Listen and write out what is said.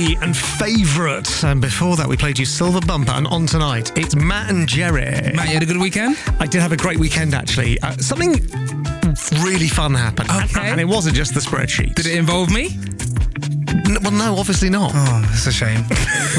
Key and Favourite. And before that, we played you Silver Bumper. And on tonight, it's Matt and Jerry. Matt, you had a good weekend? I did have a great weekend, actually. Something really fun happened. Okay. And it wasn't just the spreadsheet. Did it involve me? Well, no, obviously not. Oh, that's a shame.